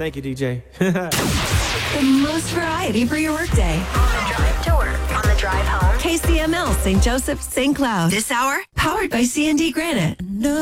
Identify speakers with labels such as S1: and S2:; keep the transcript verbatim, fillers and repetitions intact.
S1: Thank you, D J.
S2: The most variety for your workday.
S3: On the drive to work, on the drive home.
S2: K C M L Saint Joseph, Saint Cloud. This hour, powered by C and D Granite.